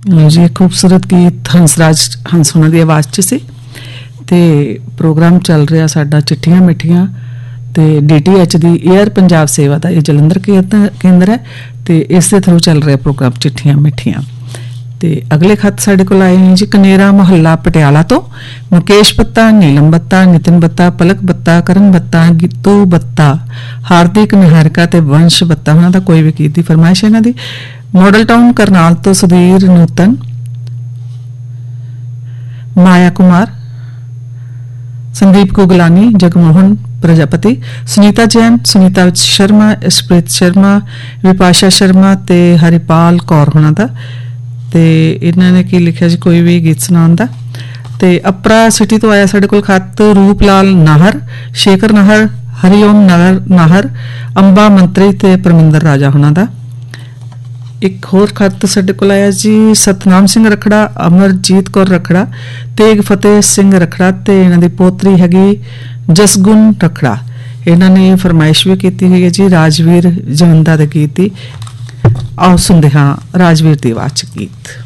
जी खूबसूरत गीत हंसराज हंस होना दी आवाज़ च सी ते प्रोग्राम चल रहा साडा चिट्ठियां मिठियां ते DTH दी एयर पंजाब सेवा का ये जलंधर केंद्र है ते इस दे थ्रू चल रहा प्रोग्राम चिट्ठियां मिठियां। ते अगले खत साडे कोल आए हैं जी कनेरा मोहल्ला पटियाला तो मुकेश बत्ता, नीलम बत्ता, नितिन बत्ता, पलक बत्ता, करण बत्ता, गीतू बत्ता, हार्दिक निहारिका ते वंश बत्ता होना दा कोई भी गीत दी फरमाइश है इन्हां दी। मॉडल टाउन करनाल तो सुधीर नूतन, माया कुमार, संदीप कुगलानी, जगमोहन प्रजापति, सुनीता जैन, सुनीता शर्मा, स्प्रीत शर्मा, विपाशा शर्मा ते हरिपाल कौर होना दा। ते इन्होंने की लिखा जी कोई भी गीत सुनाउण दा। ते अपरा सिटी तो आया साडे कोल खत रूपलाल नाहर, शेखर नाहर, हरिओम नाहर, अंबा मंत्री ते परमिंदर राजा होना दा। एक होर खत साडे कोल आया जी सतनाम सिंह रखड़ा, अमरजीत कौर रखड़ा, तेग फतेह सिंह रखड़ा ते इन्हां दी पोतरी हैगी जसगुन रखड़ा। इन्होंने फरमाइश भी की हुई है जी राजवीर जवंदा दे गीत दी। आओ सुनदे हां राजवीर दी आवाज़ च गीत।